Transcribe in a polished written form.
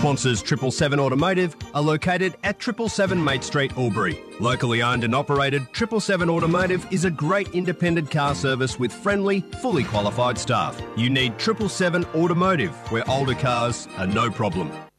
Sponsors 777 Automotive are located at 777 Mate Street, Albury. Locally owned and operated, 777 Automotive is a great independent car service with friendly, fully qualified staff. You need 777 Automotive, where older cars are no problem.